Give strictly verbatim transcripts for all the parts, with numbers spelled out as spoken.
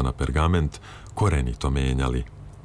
na pergament korenito menjali.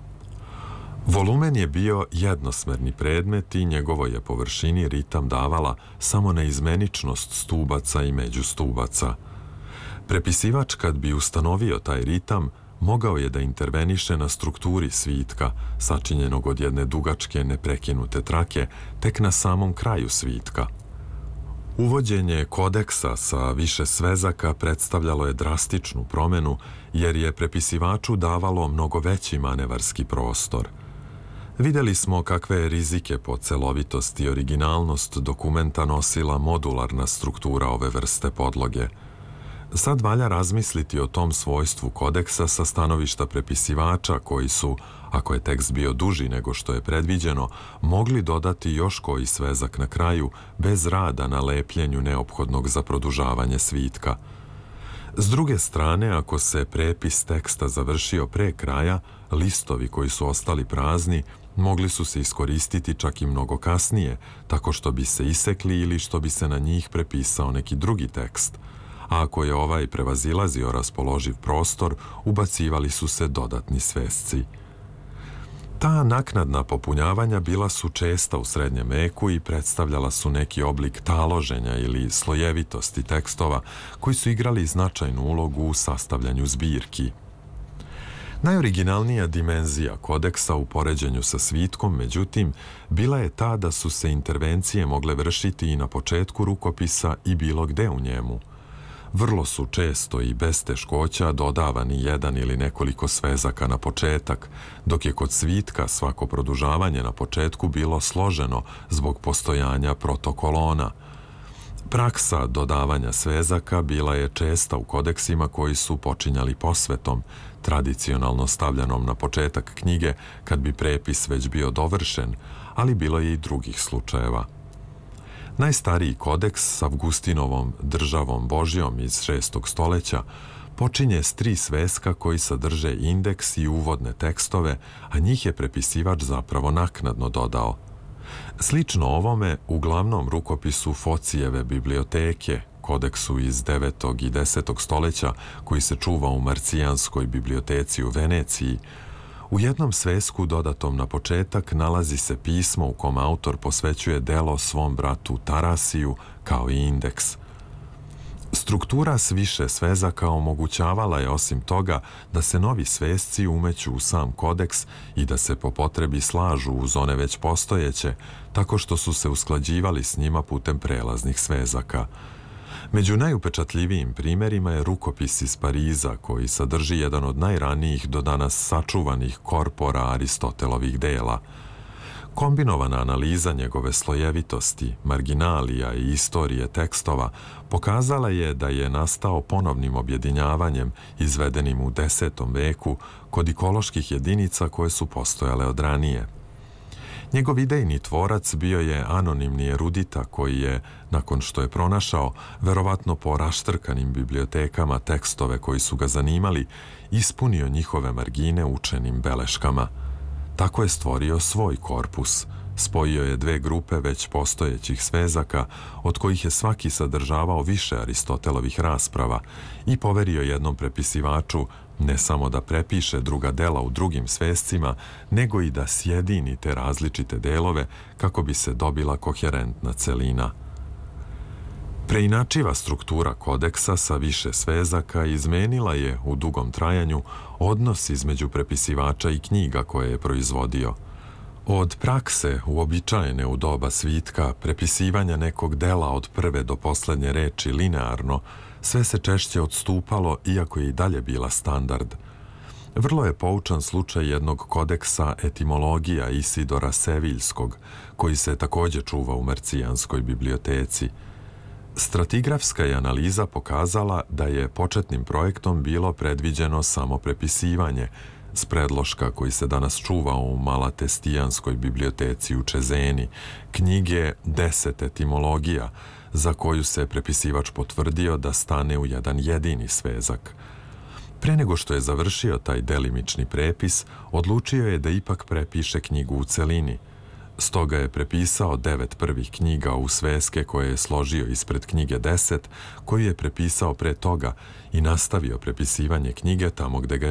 Volumen je bio jednosmerni predmet i njegovoj je površini ritam davala samo neizmeničnost stubaca i međustubaca. Prepisivač kad bi ustanovio taj ritam, mogao je da interveniše na strukturi svitka, sačinjenog od jedne dugačke neprekinute trake, tek na samom kraju svitka. Uvođenje kodeksa sa više svezaka predstavljalo je drastičnu promenu, jer je prepisivaču davalo mnogo veći manevarski prostor. Vidjeli smo kakve je rizike po celovitost i originalnost dokumenta nosila modularna struktura ove vrste podloge. Sad valja razmisliti o tom svojstvu kodeksa sa stanovišta prepisivača koji su, ako je tekst bio duži nego što je predviđeno, mogli dodati još koji svezak na kraju bez rada na lepljenju neophodnog za produžavanje svitka. S druge strane, ako se prepis teksta završio pre kraja, listovi koji su ostali prazni mogli su se iskoristiti čak i mnogo kasnije, tako što bi se isekli ili što bi se na njih prepisao neki drugi tekst. A ako je ovaj prevazilazio raspoloživ prostor, ubacivali su se dodatni svesci. Ta naknadna popunjavanja bila su česta u srednjem veku i predstavljala su neki oblik taloženja ili slojevitosti tekstova koji su igrali značajnu ulogu u sastavljanju zbirki. Najoriginalnija dimenzija kodeksa u poređenju sa svitkom, međutim, bila je ta da su se intervencije mogle vršiti i na početku rukopisa i bilo gde u njemu. Vrlo su često i bez teškoća dodavani jedan ili nekoliko svezaka na početak, dok je kod svitka svako produžavanje na početku bilo složeno zbog postojanja protokolona. Praksa dodavanja svezaka bila je česta u kodeksima koji su počinjali posvetom, tradicionalno stavljanom na početak knjige kad bi prepis već bio dovršen, ali bilo je i drugih slučajeva. Najstariji kodeks s Avgustinovom državom Božjom iz šestog stoleća počinje s tri sveska koji sadrže indeks i uvodne tekstove, a njih je prepisivač zapravo naknadno dodao. Slično ovome, uglavnom rukopisu Focijeve biblioteke, kodeksu iz devetog i desetog stoleća koji se čuva u Marcijanskoj biblioteci u Veneciji, u jednom svesku dodatom na početak nalazi se pismo u kom autor posvećuje delo svom bratu Tarasiju kao i indeks. Struktura s više svezaka omogućavala je osim toga da se novi svesci umeću u sam kodeks i da se po potrebi slažu uz one već postojeće, tako što su se usklađivali s njima putem prelaznih svezaka. Među najupečatljivijim primjerima je rukopis iz Pariza koji sadrži jedan od najranijih do danas sačuvanih korpora Aristotelovih dela. Kombinovana analiza njegove slojevitosti, marginalija i istorije tekstova pokazala je da je nastao ponovnim objedinjavanjem izvedenim u desetom veku kod ikoloških jedinica koje su postojale od ranije. Njegov idejni tvorac bio je anonimni erudita koji je, nakon što je pronašao, verovatno po raštrkanim bibliotekama tekstove koji su ga zanimali, ispunio njihove margine učenim beleškama. Tako je stvorio svoj korpus. Spojio je dve grupe već postojećih svezaka, od kojih je svaki sadržavao više Aristotelovih rasprava i poverio jednom prepisivaču ne samo da prepiše druga dela u drugim svescima, nego i da sjedini te različite delove kako bi se dobila koherentna celina. Preinačiva struktura kodeksa sa više svezaka izmenila je u dugom trajanju odnos između prepisivača i knjiga koje je proizvodio. Od prakse uobičajene u doba svitka, prepisivanja nekog dela od prve do poslednje reči linearno, sve se češće odstupalo, iako je i dalje bila standard. Vrlo je poučan slučaj jednog kodeksa etimologija Isidora Seviljskog, koji se također čuva u Marcijanskoj biblioteci. Stratigrafska je analiza pokazala da je početnim projektom bilo predviđeno samo prepisivanje s predloška koji se danas čuva u Malatestijanskoj biblioteci u Čezeni, knjige Deset etimologija, za koju se prepisivač potvrdio da stane u jedan jedini svezak. Pre nego što je završio taj delimični prepis, odlučio je da ipak prepiše knjigu u celini. Stoga je prepisao devet prvih knjiga u sveske koje je složio ispred knjige deset, koju je prepisao pre toga i nastavio prepisivanje knjige tamo gde ga